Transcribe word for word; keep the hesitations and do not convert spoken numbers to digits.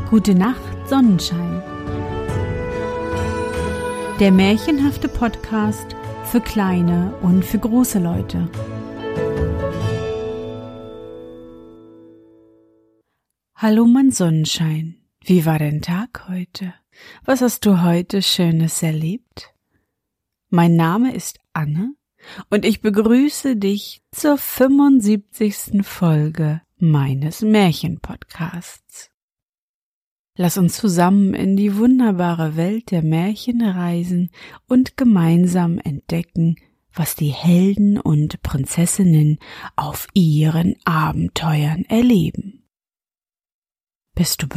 Gute Nacht, Sonnenschein. Der märchenhafte Podcast für kleine und für große Leute. Hallo mein Sonnenschein, wie war dein Tag heute? Was hast du heute Schönes erlebt? Mein Name ist Anne und ich begrüße dich zur fünfundsiebzigsten Folge meines Märchenpodcasts. Lass uns zusammen in die wunderbare Welt der Märchen reisen und gemeinsam entdecken, was die Helden und Prinzessinnen auf ihren Abenteuern erleben. Bist du bereit?